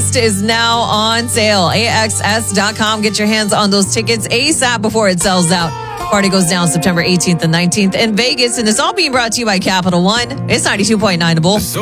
Fest is now on sale. AXS.com. Get your hands on those tickets ASAP before it sells out. Party goes down September 18th and 19th in Vegas, and it's all being brought to you by Capital One. It's 92.9 The Bull.